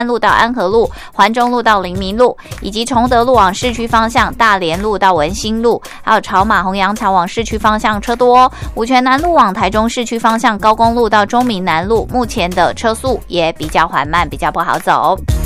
路到安和路、环中路到临民路，以及崇德路往市区方向大连路到文心路，还有朝马洪阳桥往市区方向车多哦。五权南路往台中市区方向高公路到中民南路，目前的车速也比较缓慢，比较不好走。